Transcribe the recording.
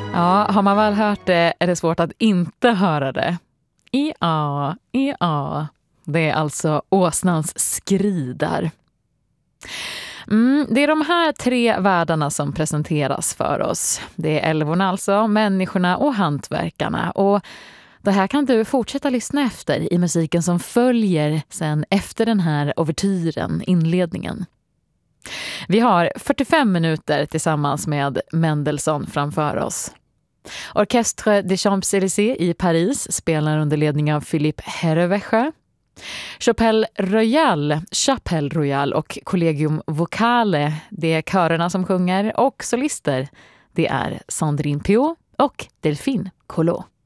Ja, har man väl hört det är det svårt att inte höra det. Ja. Det är alltså åsnans skridar. Det är de här 3 världarna som presenteras för oss. Det är älvorna alltså, människorna och hantverkarna. Och det här kan du fortsätta lyssna efter i musiken som följer sen efter den här ouvertyren, inledningen. Vi har 45 minuter tillsammans med Mendelssohn framför oss. Orchestre des Champs-Élysées i Paris spelar under ledning av Philippe Herreweche. Chapelle Royale och Collegium Vocale, det är körerna som sjunger, och solister, det är Sandrine Piau och Delphine Collot.